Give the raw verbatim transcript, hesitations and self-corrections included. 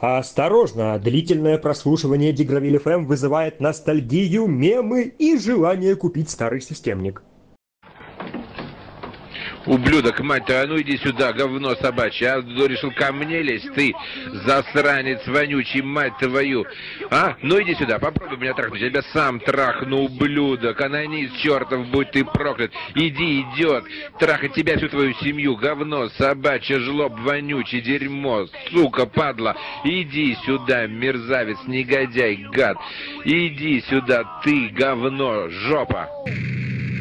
Осторожно, длительное прослушивание Дигравиль эф эм вызывает ностальгию, мемы и желание купить старый системник. Ублюдок, мать твою, а ну иди сюда, говно собачье, а решил ко мне лезть, ты, засранец вонючий, мать твою, а? Ну иди сюда, попробуй меня трахнуть, я тебя сам трахну, ублюдок, анонист чертов, будь ты проклят, иди, идет, трахать тебя, всю твою семью, говно собачье, жлоб вонючий, дерьмо, сука, падла, иди сюда, мерзавец, негодяй, гад, иди сюда, ты, говно, жопа.